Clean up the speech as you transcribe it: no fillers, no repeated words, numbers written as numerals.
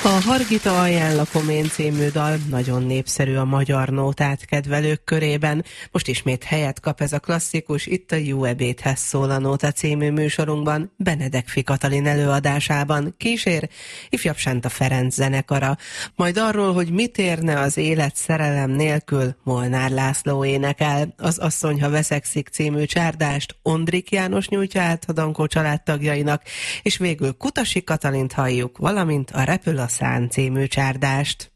A Hargita ajánlakom én című dal nagyon népszerű a magyar nótát kedvelők körében. Most ismét helyet kap ez a klasszikus itt a Jó ebédhez szól a Nóta című műsorunkban, Benedek Katalin előadásában. Kísér ifjabb Sánta Ferenc zenekara. Majd arról, hogy mit érne az élet szerelem nélkül, Molnár László énekel. Az Asszony, ha veszekszik című csárdást Ondrik János nyújtja át a Dankó családtagjainak, és végül Kutasi Katalint halljuk, valamint a Repül a szán című csárdást.